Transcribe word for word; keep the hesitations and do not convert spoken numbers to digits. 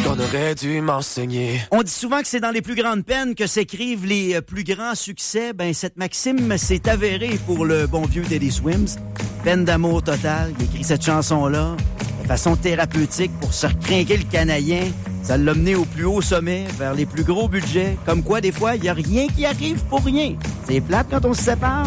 qu'on aurait dû m'enseigner. On dit souvent que c'est dans les plus grandes peines que s'écrivent les euh, plus grands succès. Ben, cette maxime s'est avérée pour le bon vieux Teddy Swims. Peine d'amour totale. Il écrit cette chanson-là de façon thérapeutique pour se recrinquer le canadien. Ça l'a mené au plus haut sommet, vers les plus gros budgets. Comme quoi, des fois, il n'y a rien qui arrive pour rien. C'est plate quand on se sépare.